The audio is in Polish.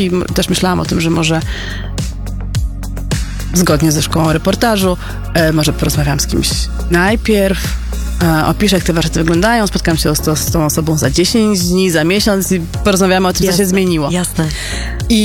książki. Też myślałam o tym, że może zgodnie ze szkołą reportażu, może porozmawiam z kimś najpierw, opiszę, jak te warsztaty wyglądają, spotkam się z tą osobą za 10 dni, za miesiąc i porozmawiamy o tym, co się zmieniło. Jasne.